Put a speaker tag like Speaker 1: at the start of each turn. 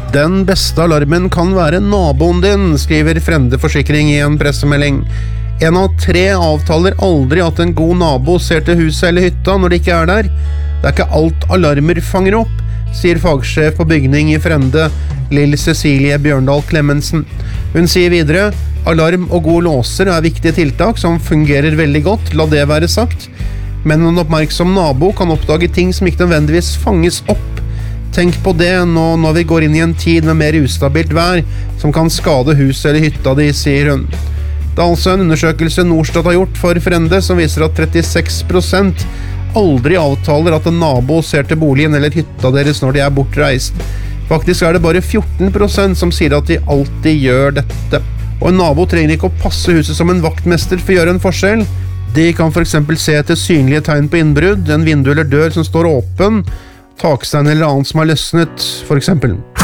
Speaker 1: Den beste alarmen kan være naboen din, skriver Frende Forsikring i en pressemelding. 1 av 3 avtaler aldri at en god nabo ser til huset eller hytta når de ikke er der. Det er ikke alt alarmer fanger opp, sier fagsjef på bygning i Frende, Lill Cecilie Bjørndal Clemensen. Hun sier videre, alarm og gode låser er viktige tiltak som fungerer veldig godt, la det være sagt. Men en oppmerksom nabo kan oppdage ting som ikke nødvendigvis fanges opp. Tenk på det nå når vi går inn i en tid med mer ustabilt vær, som kan skade huset eller hytta di, sier hun. Det er altså en undersøkelse Norstat har gjort for Frende, som viser at 36% aldri avtaler at en nabo ser til boligen eller hytta deres når de er bortreist. Faktisk er det bare 14% som sier at de alltid gjør dette. Og en nabo trenger ikke å passe huset som en vaktmester for å gjøre en forskjell. De kan for eksempel se etter synlige tegn på innbrudd, en vindu eller dør som står åpen, takstein eller annet som har løsnet, for eksempel.